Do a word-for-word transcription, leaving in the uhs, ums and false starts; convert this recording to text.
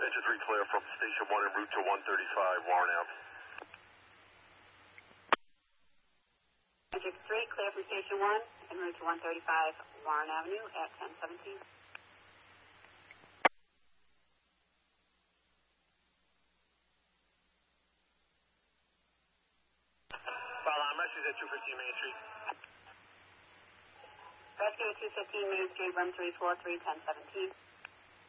Engine three clear from Station one en route to one thirty-five Warren Ave. Engine three clear from Station one en route to one thirty-five Warren Avenue at ten seventeen. File on message at two fifteen Main Street. Rescue at two fifteen Main Street, room three four three, ten seventeen.